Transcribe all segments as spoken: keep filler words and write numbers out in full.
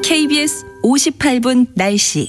케이비에스 오십팔 분 날씨.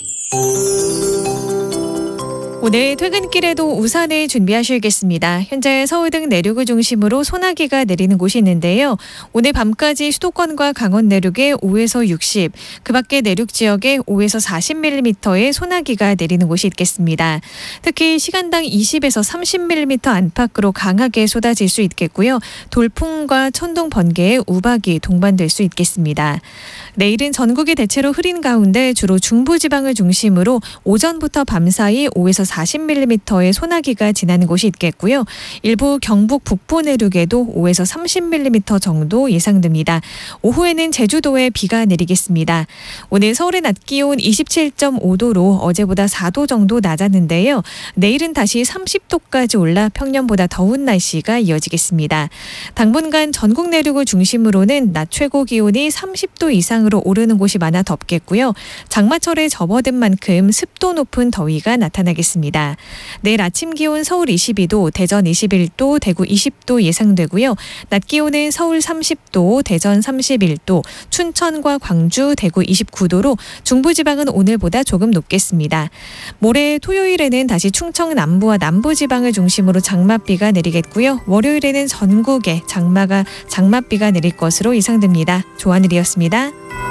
오늘 퇴근길에도 우산을 준비하셔야겠습니다. 현재 서울 등 내륙을 중심으로 소나기가 내리는 곳이 있는데요. 오늘 밤까지 수도권과 강원 내륙에 오에서 육십, 그 밖에 내륙 지역에 오에서 사십 밀리미터의 소나기가 내리는 곳이 있겠습니다. 특히 시간당 이십에서 삼십 밀리미터 안팎으로 강하게 쏟아질 수 있겠고요. 돌풍과 천둥, 번개에 우박이 동반될 수 있겠습니다. 내일은 전국이 대체로 흐린 가운데 주로 중부지방을 중심으로 오전부터 밤사이 오에서 사십 밀리미터의 소나기가 지나는 곳이 있겠고요. 일부 경북 북부 내륙에도 오에서 삼십 밀리미터 정도 예상됩니다. 오후에는 제주도에 비가 내리겠습니다. 오늘 서울의 낮 기온 이십칠 점 오 도로 어제보다 사 도 정도 낮았는데요. 내일은 다시 삼십 도까지 올라 평년보다 더운 날씨가 이어지겠습니다. 당분간 전국 내륙을 중심으로는 낮 최고 기온이 삼십 도 이상으로 오르는 곳이 많아 덥겠고요. 장마철에 접어든 만큼 습도 높은 더위가 나타나겠습니다. 내일 아침 기온 서울 이십이 도, 대전 이십일 도, 대구 이십 도 예상되고요. 낮 기온은 서울 삼십 도, 대전 삼십일 도, 춘천과 광주, 대구 이십구 도로 중부지방은 오늘보다 조금 높겠습니다. 모레 토요일에는 다시 충청 남부와 남부지방을 중심으로 장맛비가 내리겠고요. 월요일에는 전국에 장마가, 장맛비가 내릴 것으로 예상됩니다. 조하늘이었습니다.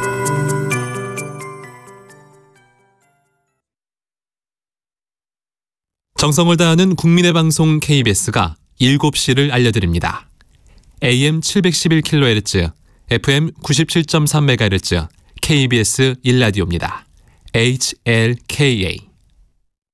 정성을 다하는 국민의 방송 케이비에스가 일곱 시를 알려드립니다. 에이엠 칠백십일 킬로헤르츠, 에프엠 구십칠 점 삼 메가헤르츠, 케이비에스 일 라디오입니다. 에이치엘케이에이